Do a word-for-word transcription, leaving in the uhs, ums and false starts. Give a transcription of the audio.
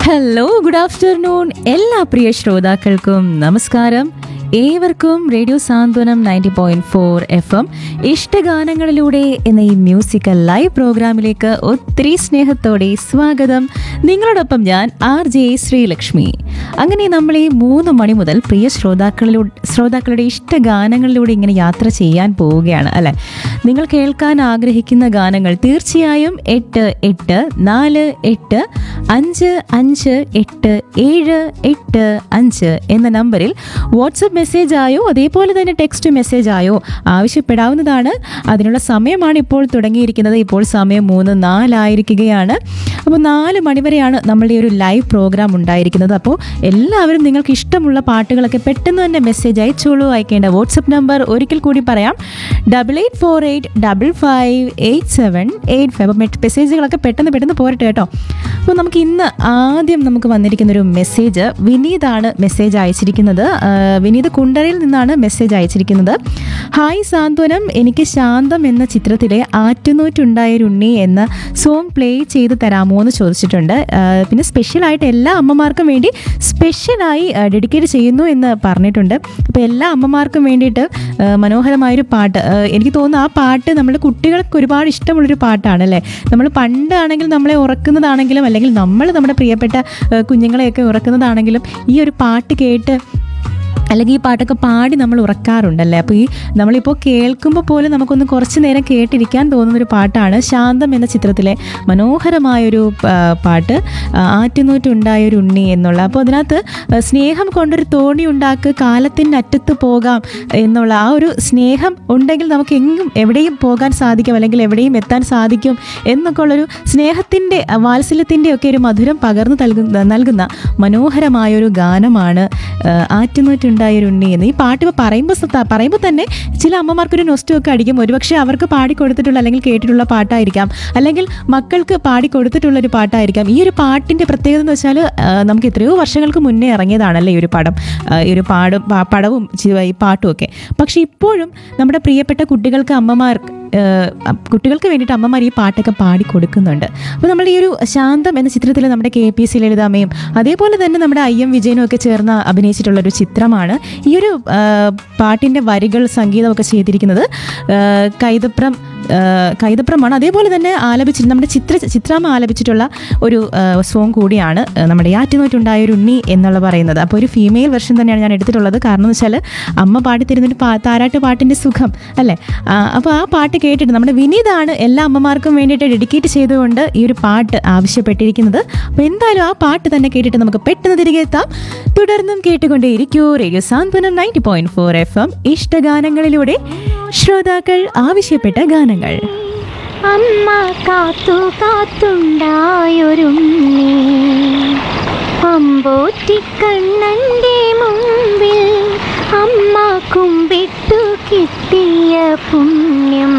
Hello, good afternoon എല്ലാ പ്രിയ ശ്രോതാക്കൾക്കും നമസ്കാരം. ഏവർക്കും റേഡിയോ സാന്ത്വനം ninety point four F M ഇഷ്ടഗാനങ്ങളിലൂടെ എന്ന ഈ മ്യൂസിക്കൽ ലൈവ് പ്രോഗ്രാമിലേക്ക് ഒത്തിരി സ്നേഹത്തോടെ സ്വാഗതം. നിങ്ങളോടൊപ്പം ഞാൻ ആർ ജെ ശ്രീലക്ഷ്മി. അങ്ങനെ നമ്മൾ ഈ മൂന്ന് മണി മുതൽ പ്രിയ ശ്രോതാക്കളിലൂടെ ശ്രോതാക്കളുടെ ഇഷ്ടഗാനങ്ങളിലൂടെ ഇങ്ങനെ യാത്ര ചെയ്യാൻ പോവുകയാണ് അല്ലെ. നിങ്ങൾ കേൾക്കാൻ ആഗ്രഹിക്കുന്ന ഗാനങ്ങൾ തീർച്ചയായും എട്ട് എട്ട് നാല് എട്ട് അഞ്ച് അഞ്ച് എട്ട് ഏഴ് എട്ട് അഞ്ച് എന്ന നമ്പറിൽ വാട്സപ്പ് മെസ്സേജ് ആയോ അതേപോലെ തന്നെ ടെക്സ്റ്റ് മെസ്സേജ് ആയോ ആവശ്യപ്പെടാവുന്നതാണ്. അതിനുള്ള സമയമാണ് ഇപ്പോൾ തുടങ്ങിയിരിക്കുന്നത്. ഇപ്പോൾ സമയം മൂന്ന് നാലായിരിക്കുകയാണ്. അപ്പോൾ നാല് മണിവരെയാണ് നമ്മളുടെ ഒരു ലൈവ് പ്രോഗ്രാം ഉണ്ടായിരിക്കുന്നത്. അപ്പോൾ എല്ലാവരും നിങ്ങൾക്ക് ഇഷ്ടമുള്ള പാട്ടുകളൊക്കെ പെട്ടെന്ന് തന്നെ മെസ്സേജ് അയച്ചോളൂ. അയക്കേണ്ട വാട്സപ്പ് നമ്പർ ഒരിക്കൽ കൂടി പറയാം, double eight four eight double five eight seven eight five. അപ്പോൾ മെസ്സേജുകളൊക്കെ പെട്ടെന്ന് പെട്ടെന്ന് പോരട്ടെ കേട്ടോ. അപ്പോൾ നമുക്ക് ഇന്ന് ആദ്യം നമുക്ക് വന്നിരിക്കുന്നൊരു മെസ്സേജ് വിനീതാണ് മെസ്സേജ് അയച്ചിരിക്കുന്നത്. വിനീത് കുണ്ടറയിൽ നിന്നാണ് മെസ്സേജ് അയച്ചിരിക്കുന്നത്. ഹായ് സാന്ത്വനം, എനിക്ക് ശാന്തം എന്ന ചിത്രത്തിലെ ആറ്റുനൂറ്റുണ്ടായൊരുണ്ണി എന്ന സോങ് പ്ലേ ചെയ്ത് തരാമോ എന്ന് ചോദിച്ചിട്ടുണ്ട്. പിന്നെ സ്പെഷ്യലായിട്ട് എല്ലാ അമ്മമാർക്കും വേണ്ടി സ്പെഷ്യലായി ഡെഡിക്കേറ്റ് ചെയ്യുന്നു എന്ന് പറഞ്ഞിട്ടുണ്ട്. അപ്പോൾ എല്ലാ അമ്മമാർക്കും വേണ്ടിയിട്ട് മനോഹരമായൊരു പാട്ട്, എനിക്ക് തോന്നുന്നു ആ പാട്ട് നമ്മുടെ കുട്ടികൾക്ക് ഒരുപാട് ഇഷ്ടമുള്ളൊരു പാട്ടാണല്ലേ. നമ്മൾ പണ്ടാണെങ്കിൽ നമ്മളെ ഉറക്കുന്നതാണെങ്കിലും അല്ലെങ്കിൽ നമ്മൾ നമ്മുടെ പ്രിയപ്പെട്ട കുഞ്ഞുങ്ങളെയൊക്കെ ഉറക്കുന്നതാണെങ്കിലും ഈ ഒരു പാട്ട് കേട്ട് അല്ലെങ്കിൽ ഈ പാട്ടൊക്കെ പാടി നമ്മൾ ഉറക്കാറുണ്ടല്ലേ. അപ്പോൾ ഈ നമ്മളിപ്പോൾ കേൾക്കുമ്പോൾ പോലും നമുക്കൊന്ന് കുറച്ച് നേരം കേട്ടിരിക്കാൻ തോന്നുന്നൊരു പാട്ടാണ് ശാന്തം എന്ന ചിത്രത്തിലെ മനോഹരമായൊരു പാട്ട്, ആറ്റുനൂറ്റുണ്ടായൊരു ഉണ്ണി എന്നുള്ള. അപ്പോൾ അതിനകത്ത് സ്നേഹം കൊണ്ടൊരു തോണി ഉണ്ടാക്ക് കാലത്തിൻ്റെ അറ്റത്ത് പോകാം എന്നുള്ള ആ ഒരു സ്നേഹം ഉണ്ടെങ്കിൽ നമുക്ക് എങ്ങും എവിടെയും പോകാൻ സാധിക്കും, അല്ലെങ്കിൽ എവിടെയും എത്താൻ സാധിക്കും എന്നൊക്കെ ഉള്ളൊരു സ്നേഹത്തിൻ്റെ വാത്സല്യത്തിൻ്റെ ഒക്കെ ഒരു മധുരം പകർന്നു നൽകുന്ന നൽകുന്ന മനോഹരമായൊരു ഗാനമാണ് ആറ്റുനൂറ്റുണ്ടായൊരു ഉണ്ണി എന്ന്. ഈ പാട്ട് ഇപ്പോൾ പറയുമ്പോൾ പറയുമ്പോൾ തന്നെ ചില അമ്മമാർക്കൊരു നൊസ്റ്റൊക്കെ അടിക്കും. ഒരുപക്ഷെ അവർക്ക് പാടിക്കൊടുത്തിട്ടുള്ള അല്ലെങ്കിൽ കേട്ടിട്ടുള്ള പാട്ടായിരിക്കാം, അല്ലെങ്കിൽ മക്കൾക്ക് പാടിക്കൊടുത്തിട്ടുള്ളൊരു പാട്ടായിരിക്കാം. ഈ ഒരു പാട്ടിൻ്റെ പ്രത്യേകത എന്ന് വെച്ചാൽ നമുക്ക് എത്രയോ വർഷങ്ങൾക്ക് മുന്നേ ഇറങ്ങിയതാണല്ലേ ഈ ഒരു പടം, ഈ ഒരു പാടും പടവും ഈ പാട്ടും ഒക്കെ. പക്ഷേ ഇപ്പോഴും നമ്മുടെ പ്രിയപ്പെട്ട കുട്ടികൾക്ക് അമ്മമാർക്ക് കുട്ടികൾക്ക് വേണ്ടിയിട്ട് അമ്മമാർ ഈ പാട്ടൊക്കെ പാടിക്കൊടുക്കുന്നുണ്ട്. അപ്പോൾ നമ്മൾ ഈ ഒരു ശാന്തം എന്ന ചിത്രത്തിൽ നമ്മുടെ കെ പി സി ലളിതാമ്മയും അതേപോലെ തന്നെ നമ്മുടെ ഐ എം വിജയനും ഒക്കെ ചേർന്ന് അഭിനയിച്ചിട്ടുള്ളൊരു ചിത്രമാണ്. ഈ ഒരു പാട്ടിൻ്റെ വരികൾ സംഗീതമൊക്കെ ചെയ്തിരിക്കുന്നത് കൈതപ്രം കൈതപ്രമാണ്. അതേപോലെ തന്നെ ആലപിച്ചിട്ട് നമ്മുടെ ചിത്ര ചിത്രാമ്മ ആലപിച്ചിട്ടുള്ള ഒരു സോങ് കൂടിയാണ് നമ്മുടെ ആറ്റുനൂറ്റുണ്ടായൊരു ഉണ്ണി എന്നുള്ള പറയുന്നത്. അപ്പോൾ ഒരു ഫീമെയിൽ വെർഷൻ തന്നെയാണ് ഞാൻ എടുത്തിട്ടുള്ളത്. കാരണം എന്ന് വെച്ചാൽ അമ്മ പാടിത്തരുന്നൊരു പാ താരാട്ട് പാട്ടിൻ്റെ സുഖം അല്ലേ. അപ്പോൾ ആ പാട്ട് കേട്ടിട്ട് നമ്മുടെ വിനീതാണ് എല്ലാ അമ്മമാർക്കും വേണ്ടിയിട്ട് ഡെഡിക്കേറ്റ് ചെയ്തുകൊണ്ട് ഈ ഒരു പാട്ട് ആവശ്യപ്പെട്ടിരിക്കുന്നത്. അപ്പോൾ എന്തായാലും ആ പാട്ട് തന്നെ കേട്ടിട്ട് നമുക്ക് പെട്ടെന്ന് തിരികെ എത്താം. തുടർന്നും കേട്ടുകൊണ്ടേയിരിക്കൂ റേഡിയോ സാന്ത്വനം ninety point four F M ഇഷ്ടഗാനങ്ങളിലൂടെ ശ്രോതാക്കൾ ആവശ്യപ്പെട്ട ഗാനങ്ങൾ. അമ്മ കാത്തു കാത്തുണ്ടായൊരുണ്ണി അമ്പോറ്റിക്കണ്ണൻ്റെ മുമ്പിൽ അമ്മ കുമ്പിട്ടു കിട്ടിയ പുണ്യം